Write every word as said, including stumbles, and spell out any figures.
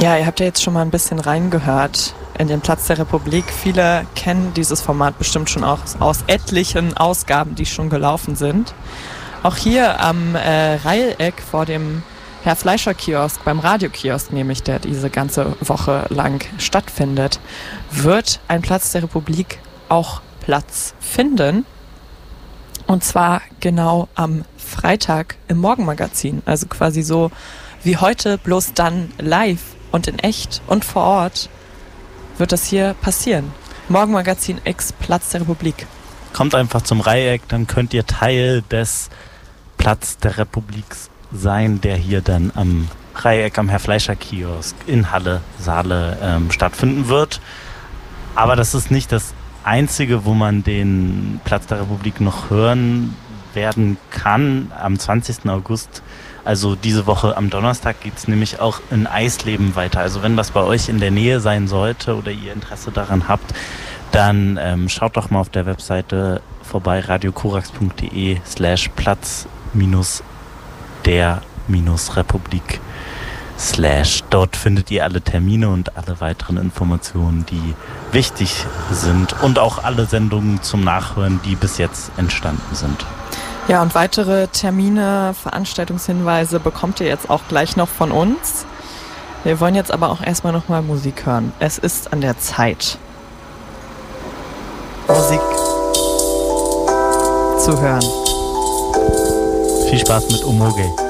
Ja, ihr habt ja jetzt schon mal ein bisschen reingehört in den Platz der Republik. Viele kennen dieses Format bestimmt schon auch aus etlichen Ausgaben, die schon gelaufen sind. Auch hier am äh, Reileck vor dem Herr Fleischer Kiosk, beim Radiokiosk nämlich, der diese ganze Woche lang stattfindet, wird ein Platz der Republik auch Platz finden. Und zwar genau am Freitag im Morgenmagazin. Also quasi so wie heute, bloß dann live und in echt und vor Ort wird das hier passieren. Morgenmagazin X Platz der Republik. Kommt einfach zum Reileck, dann könnt ihr Teil des Platz der Republik sein, der hier dann am Reileck am Herr Fleischer Kiosk in Halle, Saale ähm, stattfinden wird. Aber das ist nicht das Einzige, wo man den Platz der Republik noch hören werden kann. Am zwanzigsten August, also diese Woche am Donnerstag, geht es nämlich auch in Eisleben weiter. Also wenn was bei euch in der Nähe sein sollte oder ihr Interesse daran habt, dann ähm, schaut doch mal auf der Webseite vorbei, radiokorax.de slash Platz minus der minus Republik slash. Dort findet ihr alle Termine und alle weiteren Informationen, die wichtig sind und auch alle Sendungen zum Nachhören, die bis jetzt entstanden sind. Ja, und weitere Termine, Veranstaltungshinweise bekommt ihr jetzt auch gleich noch von uns. Wir wollen jetzt aber auch erstmal nochmal Musik hören. Es ist an der Zeit, Musik zu hören. Viel Spaß mit Omoge.